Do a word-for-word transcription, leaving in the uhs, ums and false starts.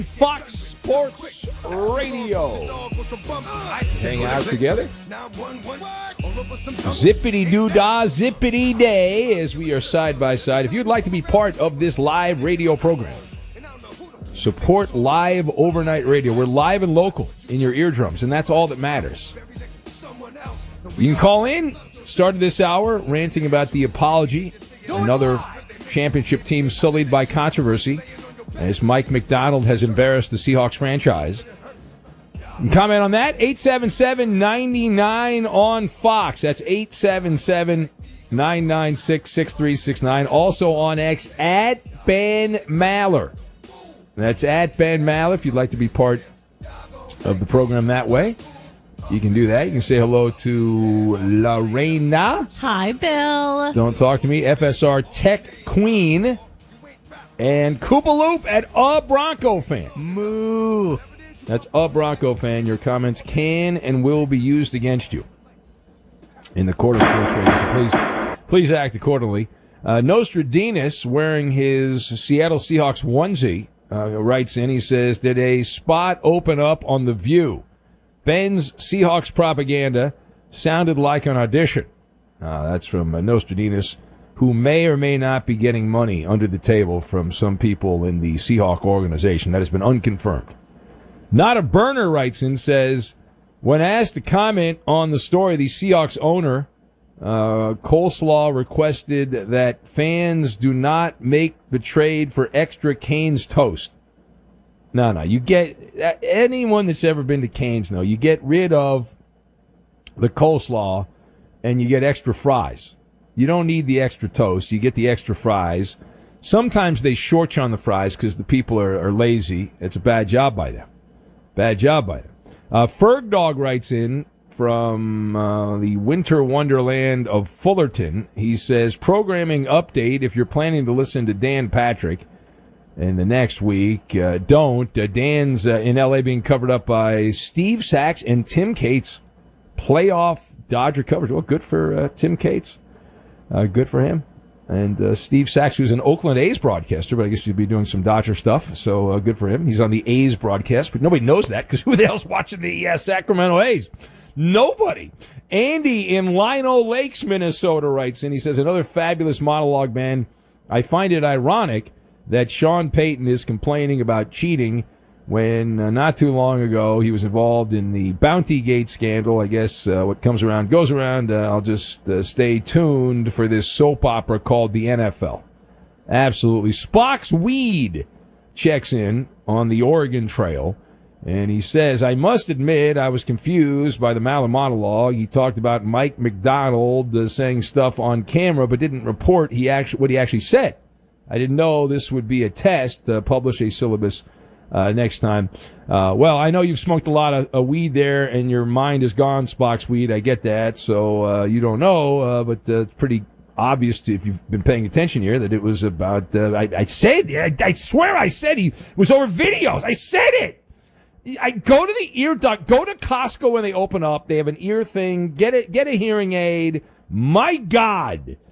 Fox Sports Radio. Hang out together. Zippity-doo-dah, zippity-day, as we are side by side. If you'd like to be part of this live radio program, support live overnight radio. We're live and local in your eardrums, and that's all that matters. You can call in. Started this hour ranting about the apology. Another championship team sullied by controversy as Mike Macdonald has embarrassed the Seahawks franchise. You can comment on that. eight seven seven, nine nine on Fox. That's eight seven seven, nine nine six, six three six nine. Also on X, at Ben Maller. That's at Ben Maller if you'd like to be part of the program that way. You can do that. You can say hello to Lorena. Hi, Bill. Don't talk to me. F S R Tech Queen. And Koopaloop at A Bronco Fan. Moo. That's A Bronco Fan. Your comments can and will be used against you in the court of sports radio. So please, please act accordingly. Uh, Nostradamus, wearing his Seattle Seahawks onesie, uh, writes in. He says, did a spot open up on The View? Ben's Seahawks propaganda sounded like an audition. Uh, that's from uh, Nostradamus, who may or may not be getting money under the table from some people in the Seahawk organization. That has been unconfirmed. Not a Burner writes in, says, when asked to comment on the story, the Seahawks owner, uh, Coleslaw, requested that fans do not make the trade for extra Cane's toast. No, no, you get, anyone that's ever been to Cane's know, you get rid of the coleslaw and you get extra fries. You don't need the extra toast. You get the extra fries. Sometimes they short you on the fries because the people are, are lazy. It's a bad job by them. Bad job by them. Uh, Ferg Dog writes in from uh, the winter wonderland of Fullerton. He says, programming update, if you're planning to listen to Dan Patrick in the next week, uh, don't. Uh, Dan's uh, in L A being covered up by Steve Sachs and Tim Cates. Playoff Dodger coverage. Well, good for uh, Tim Cates. Uh, good for him. And uh, Steve Sachs, who's an Oakland A's broadcaster, but I guess he'd be doing some Dodger stuff, so uh, good for him. He's on the A's broadcast, but nobody knows that because who the hell's watching the uh, Sacramento A's? Nobody. Andy in Lino Lakes, Minnesota writes in. He says, another fabulous monologue, man. I find it ironic that Sean Payton is complaining about cheating when uh, not too long ago he was involved in the Bounty Gate scandal. I guess uh, what comes around goes around. Uh, I'll just uh, stay tuned for this soap opera called the N F L. Absolutely. Spock's Weed checks in on the Oregon Trail, and he says, I must admit I was confused by the Maller monologue. He talked about Mike Macdonald uh, saying stuff on camera but didn't report he actually what he actually said. I didn't know this would be a test to publish a syllabus uh, next time. Uh, well, I know you've smoked a lot of uh, weed there, and your mind is gone, Spock's Weed. I get that, so uh, you don't know, uh, but uh, it's pretty obvious to, if you've been paying attention here that it was about, uh, I, I said, I, I swear I said he was over videos. I said it. I go to the ear doc, go to Costco when they open up. They have an ear thing. Get it, get a hearing aid. My God.